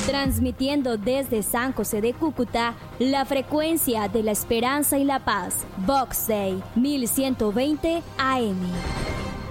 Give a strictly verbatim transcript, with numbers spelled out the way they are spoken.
Transmitiendo desde San José de Cúcuta, la frecuencia de la esperanza y la paz. Vox Day mil ciento veinte A M.